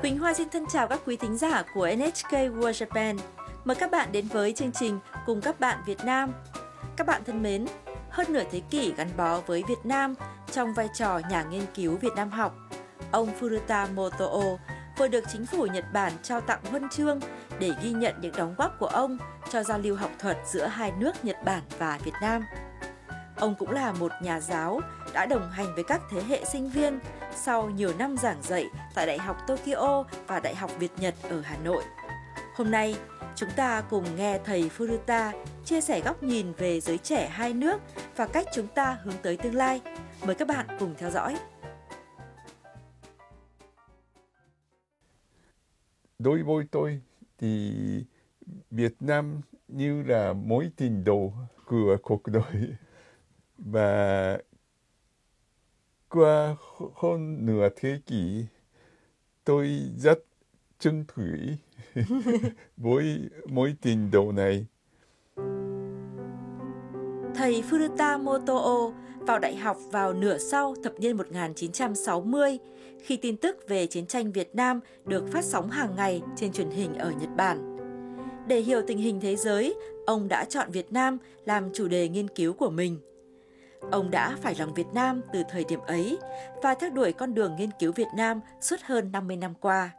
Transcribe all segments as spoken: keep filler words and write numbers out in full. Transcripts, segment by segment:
Quỳnh Hoa xin thân chào các quý thính giả của en hát ca World Japan. Mời các bạn đến với chương trình Cùng các bạn Việt Nam. Các bạn thân mến, hơn nửa thế kỷ gắn bó với Việt Nam trong vai trò nhà nghiên cứu Việt Nam học, ông Furuta Motoo vừa được chính phủ Nhật Bản trao tặng huân chương để ghi nhận những đóng góp của ông cho giao lưu học thuật giữa hai nước Nhật Bản và Việt Nam. Ông cũng là một nhà giáo đã đồng hành với các thế hệ sinh viên sau nhiều năm giảng dạy tại Đại học Tokyo và Đại học Việt Nhật ở Hà Nội. Hôm nay, chúng ta cùng nghe thầy Furuta chia sẻ góc nhìn về giới trẻ hai nước và cách chúng ta hướng tới tương lai. Mời các bạn cùng theo dõi. Đối với tôi thì Việt Nam như là mối tình đầu của cuộc đời. Và qua hơn nửa thế kỷ, tôi rất chân thủy với mối tình đầu này. Thầy Furuta Motoo vào đại học vào nửa sau thập niên một nghìn chín trăm sáu mươi, khi tin tức về chiến tranh Việt Nam được phát sóng hàng ngày trên truyền hình ở Nhật Bản. Để hiểu tình hình thế giới, ông đã chọn Việt Nam làm chủ đề nghiên cứu của mình. Ông đã phải lòng Việt Nam từ thời điểm ấy và theo đuổi con đường nghiên cứu Việt Nam suốt hơn năm mươi năm qua.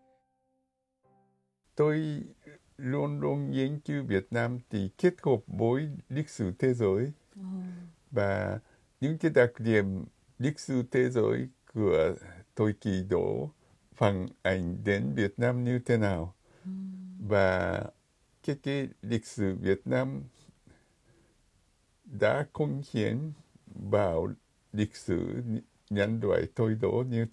Tôi luôn luôn nghiên cứu Việt Nam thì kết hợp với lịch sử thế giới. Ừ. Và những cái đặc điểm lịch sử thế giới của thời kỳ đó phản ánh đến Việt Nam như thế nào. Ừ. Và cái, cái lịch sử Việt Nam đã cống hiến vào lịch sử nhân loại thời đó như